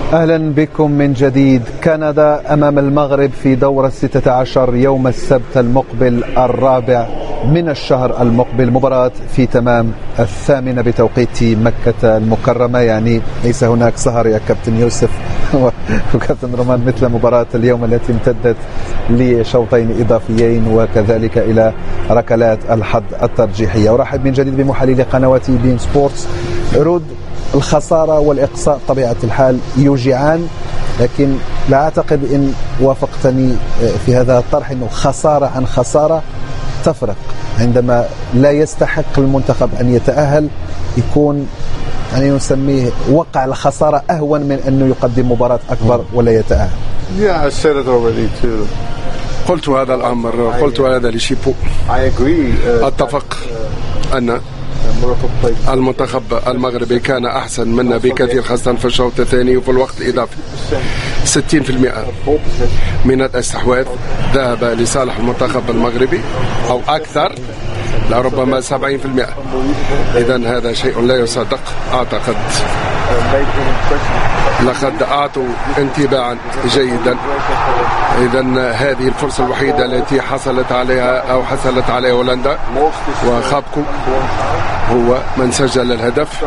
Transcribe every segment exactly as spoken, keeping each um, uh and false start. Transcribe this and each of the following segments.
أهلا بكم من جديد. كندا أمام المغرب في دور الستة عشر يوم السبت المقبل الرابع من الشهر المقبل، مباراة في تمام الثامنة بتوقيت مكة المكرمة. يعني ليس هناك سهر يا كابتن يوسف وكابتن رومان مثل مباراة اليوم التي امتدت لشوطين إضافيين وكذلك إلى ركلات الحظ الترجيحية. أرحب من جديد بمحلل قنوات بين سبورتس. رود، الخسارة والإقصاء طبيعة الحال يوجعان، لكن لا أعتقد إن وافقتني في هذا الطرح أنه خسارة عن خسارة تفرق. عندما لا يستحق المنتخب أن يتأهل يكون يعني نسميه وقع الخسارة أهون من أنه يقدم مباراة أكبر ولا يتأهل. Yeah, I said it already too. قلت هذا الأمر، قلت هذا لشيبو. أتفق أن المنتخب المغربي كان أحسن منا بكثير، خاصة في الشوط الثاني وفي الوقت الإضافي. ستين بالمئة من الاستحواذ ذهب لصالح المنتخب المغربي أو أكثر، لربما سبعين بالمئة. إذن هذا شيء لا يصدق. أعتقد لقد أعطوا انطباعا جيدا. إذن هذه الفرصة الوحيدة التي حصلت عليها أو حصلت عليها هولندا، وخابكو هو من سجل الهدف.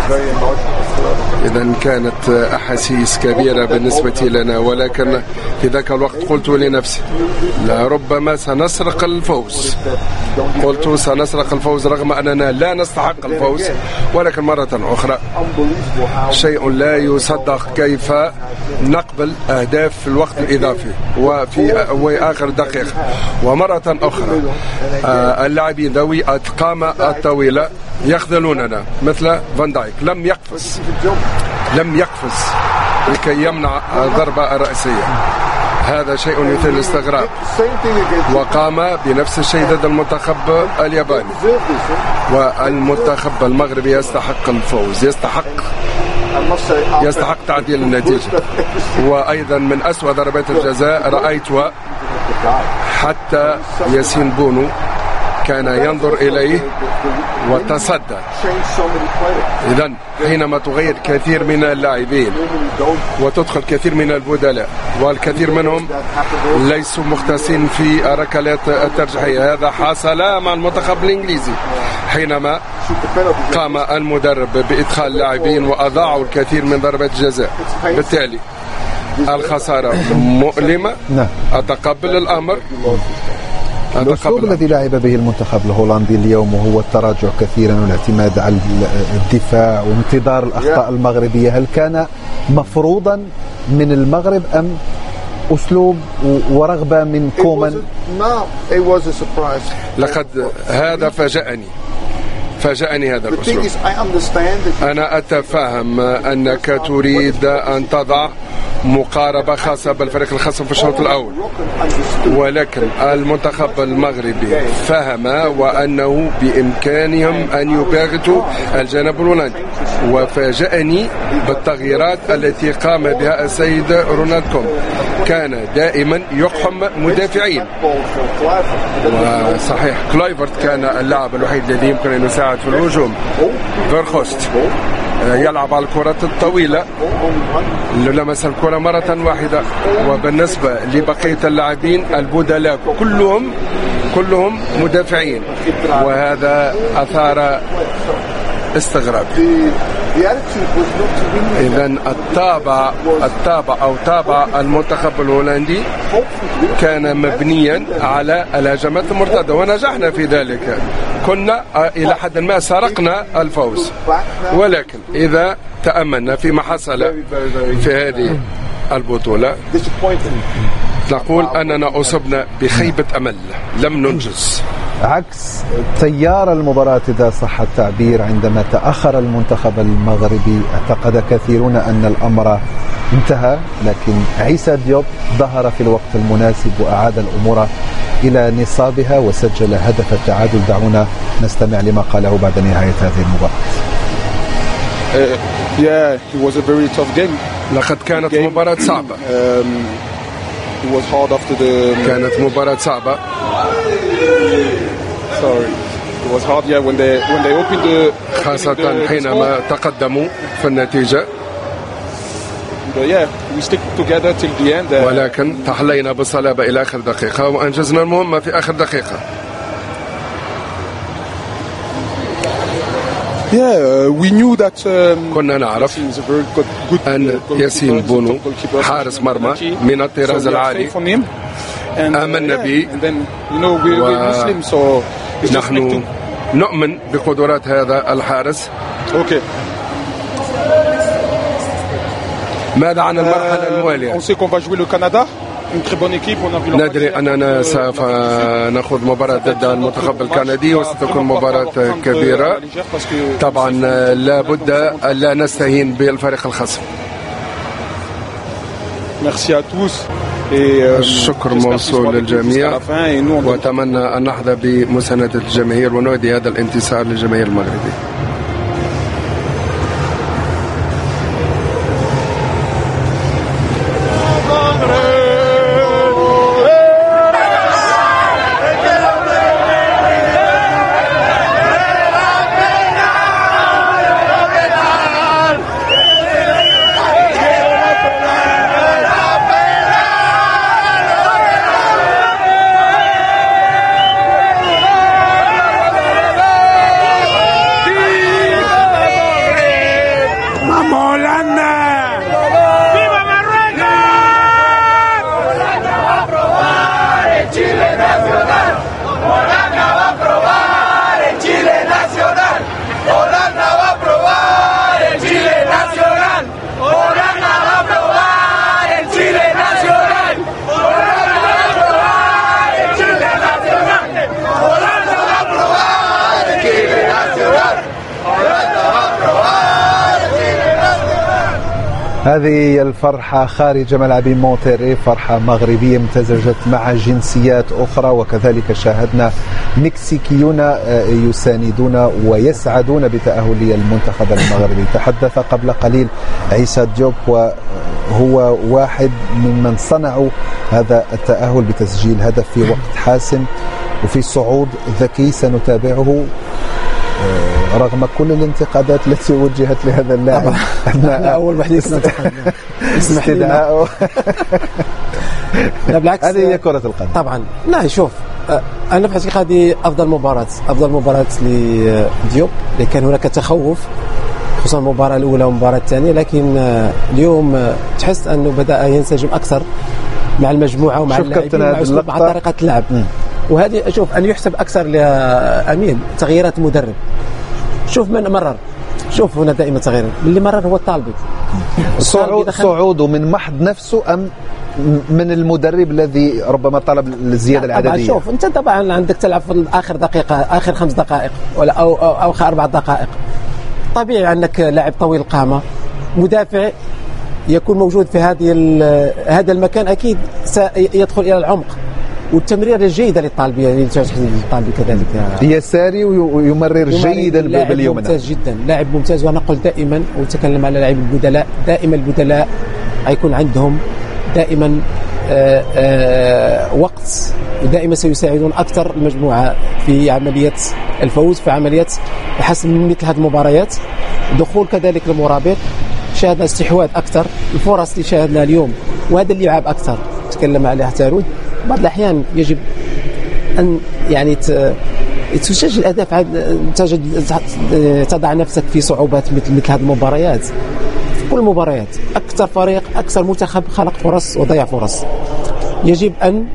إذن كانت أحاسيس كبيرة بالنسبة لنا، ولكن في ذاك الوقت قلت لنفسي لربما سنسرق الفوز. قلت سنسرق الفوز رغم أننا لا نستحق الفوز، ولكن مرة أخرى شيء لا يصدق كيف نقبل أهداف في الوقت الإضافي وفي آخر دقيقة. ومرة أخرى اللاعبين ذوي القامة الطويلة يخذلوننا، مثل فان دايك لم يقفز لم يقفز لكي يمنع الضربة الرأسية. هذا شيء يثير الاستغراب. وقام بنفس الشيء ضد المنتخب الياباني. والمنتخب المغربي يستحق الفوز، يستحق يستحق تعديل النتيجة. وأيضا من أسوأ ضربات الجزاء رأيتها، حتى ياسين بونو كان ينظر إليه وتصدى. إذن حينما تغير كثير من اللاعبين وتدخل كثير من البدلاء، والكثير منهم ليسوا مختصين في الركلات الترجيحية، هذا حصل مع المنتخب الإنجليزي حينما قام المدرب بإدخال لاعبين وأضاعوا الكثير من ضربات الجزاء. بالتالي الخسارة مؤلمة. أتقبل الأمر. الأسلوب الذي لعب به المنتخب الهولندي اليوم وهو التراجع كثيرا والاعتماد على الدفاع وانتظار الأخطاء المغربية، هل كان مفروضا من المغرب أم أسلوب ورغبة من كومان؟ لقد هذا فاجأني فاجأني هذا الأسلوب. أنا أتفهم أنك تريد أن تضع مقاربة خاصة بالفريق الخصم في الشوط الأول، ولكن المنتخب المغربي فهم وأنه بإمكانهم أن يباغتوا الجانب الهولندي. وفاجأني بالتغييرات التي قام بها السيد رونالد كومان. كان دائما يقحم مدافعين، وصحيح كلايفرت كان اللاعب الوحيد الذي يمكن أن يساعد في الهجوم. فيرخوست يلعب على الكرة الطويلة، لمس الكرة مرة واحدة. وبالنسبة لبقية اللاعبين البدلاء كلهم كلهم مدافعين، وهذا أثار استغراب. إذن الطابع الطابع أو طابع المنتخب الهولندي كان مبنيا على الهجمات المرتدة، ونجحنا في ذلك. كنا إلى حد ما سرقنا الفوز، ولكن إذا تأملنا فيما حصل في هذه البطولة نقول أننا أصبنا بخيبة أمل، لم ننجز. عكس تيار المباراة إذا صح التعبير، عندما تأخر المنتخب المغربي اعتقد كثيرون أن الأمر انتهى، لكن عيسى ديوب ظهر في الوقت المناسب وأعاد الأمور إلى نصابها وسجل هدف التعادل. دعونا نستمع لما قاله بعد نهاية هذه المباراة. Uh, yeah, it was a very tough game. لقد كانت مباراة صعبة. Um, it was hard after the. كانت مباراة صعبة. Sorry, it was hard. Yeah, when they when they opened the. خاصة حينما تقدموا في النتيجة. yeah, we stick together till the end. Uh, ولكن تحلينا بصلابة إلى آخر دقيقة وأنجزنا المهمة في آخر دقيقة. Yeah, uh, we knew that um, كنا نعرف good, good أن ياسين بونو حارس مرمى من الطراز العالي آمنا به ونحن نؤمن بقدرات هذا الحارس. okay. ماذا عن المرحلة الموالية؟ ندري أننا سوف نأخذ مباراة ضد المنتخب الكندي وستكون مباراة كبيرة. طبعا لا بد ألا نستهين بالفريق الخصم. الشكر موصول للجميع وأتمنى أن نحظى بمساندة الجماهير ونودي هذا الانتصار للجماهير المغربية. هذه الفرحة خارج ملعب مونتيري، فرحة مغربية امتزجت مع جنسيات أخرى، وكذلك شاهدنا مكسيكيون يساندون ويسعدون بتأهل المنتخب المغربي. تحدث قبل قليل عيسى ديوب وهو واحد ممن صنعوا هذا التأهل بتسجيل هدف في وقت حاسم وفي صعود ذكي سنتابعه رغم كل الانتقادات التي وجهت لهذا اللاعب. لا أول واحد استدعاءه. لا بالعكس، هذه هي كرة القدم طبعا. لا شوف، أنا في الحقيقة هذه أفضل مباراة أفضل مباراة لديوب، لكن هناك تخوف خصوصا المباراة الأولى والمباراة الثانية، لكن اليوم تحس أنه بدأ ينسجم أكثر مع المجموعة ومع اللاعبين مع طريقة اللعب. وهذه أشوف أن يحسب أكثر لأمين تغييرات المدرب. شوف من مرر، شوف هنا دائما تغيير اللي مرر هو الطالبي. صعود صعوده من محض نفسه أم من المدرب الذي ربما طلب الزيادة العددية؟ شوف أنت طبعا عندك تلعب في آخر دقيقة، آخر خمس دقائق ولا أو أو, أو آخر أربع دقائق، طبيعي أنك لاعب طويل القامة مدافع يكون موجود في هذه هذا المكان أكيد سيدخل إلى العمق، والتمرير الجيدة للطالبية للطالبي كذلك يساري ويمرر جيدا باليمنى. ممتاز جدا، لاعب ممتاز. ونقول دائما وتكلم على لاعب البدلاء، دائما البدلاء يكون عندهم دائما آآ آآ وقت، ودائما سيساعدون أكثر المجموعة في عملية الفوز، في عملية حسم مثل هذه المباريات. دخول كذلك المرابط، شاهدنا استحواذ أكثر، الفرص اللي شاهدنا اليوم وهذا اللي يلعب أكثر تكلم عليه تارود. بعض الأحيان يجب أن يعني تسجل أهداف، تضع نفسك في صعوبات مثل مثل هذه المباريات. في كل المباريات أكثر فريق أكثر منتخب خلق فرص وضيع فرص. يجب أن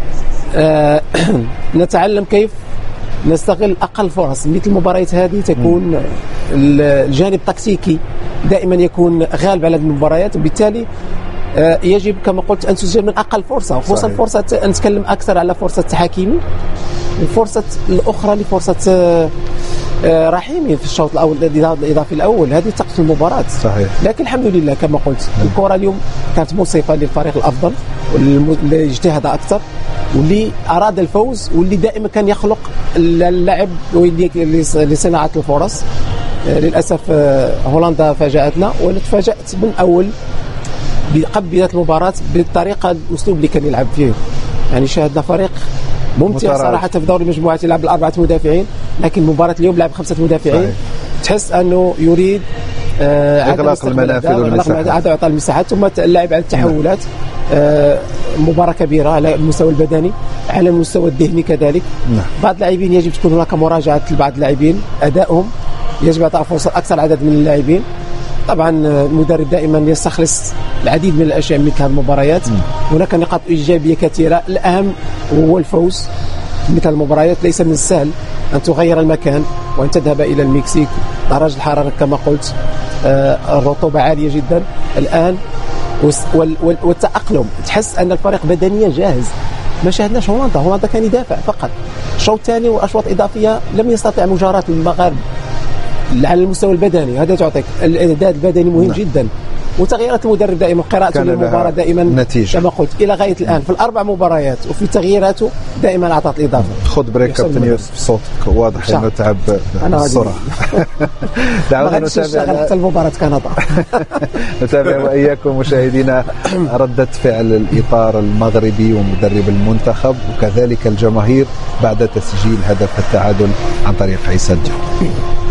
نتعلم كيف نستغل أقل فرص. مثل المباريات هذه تكون الجانب التكتيكي دائما يكون غالب على المباريات، وبالتالي يجب كما قلت أن تسجل من أقل فرصة، وخصوصا فرصة نتكلم أكثر على فرصة حكيمي، الفرصة الأخرى لفرصة رحيمي في الشوط الأول الإضافي الأول. هذه تقتل المباراة صحيح. لكن الحمد لله كما قلت الكرة اليوم كانت منصفة للفريق الأفضل واللي اجتهد أكثر واللي أراد الفوز واللي دائما كان يخلق اللعب لصناعة الفرص. للأسف هولندا فاجأتنا، وأنا تفاجأت من أول قبل بداية المباراة بالطريقة الأسلوب اللي كان يلعب فيه. يعني شاهدنا فريق ممتع صراحة في دوري المجموعات، يلعب الأربعة مدافعين، لكن مباراة اليوم لعب خمسة مدافعين. صحيح. تحس أنه يريد إغلاق المنافذ والمساحات، عدم إعطاء المساحات، ثم اللعب على التحولات. آه مباراة كبيرة على المستوى البدني، على المستوى الذهني كذلك. نعم. بعض اللاعبين يجب تكون هناك مراجعة لبعض اللاعبين، أدائهم يجب إعطاء فرصة أكثر عدد من اللاعبين. طبعا المدرب دائما يستخلص العديد من الأشياء من مثل المباريات. م. هناك نقاط إيجابية كثيرة، الأهم هو الفوز مثل المباريات. ليس من السهل أن تغير المكان وأن تذهب إلى المكسيك، درجة الحرارة كما قلت، آه الرطوبة عالية جدا الآن، والتأقلم، تحس أن الفريق بدنيا جاهز. ما شاهدناش هولندا، هولندا كان يدافع فقط. الشوط الثاني وأشواط إضافية لم يستطع مجاراة المغاربة على المستوى البدني. هذا تعطيك الإعداد البدني مهم. نعم. جدا. وتغييرات المدرب دائما، قراءته للمباراة دائما نتيجة. كما قلت إلى غاية الآن في الأربع مباريات وفي تغييراته دائما أعطت الإضافة. خذ بريك كابتن يوسف، صوتك واضح إنه تعب بسرعة. دعونا نتابع حتى المباراة كندا. نتابع وإياكم مشاهدينا ردة فعل الإطار المغربي ومدرب المنتخب وكذلك الجماهير بعد تسجيل هدف التعادل عن طريق عيسى الجو.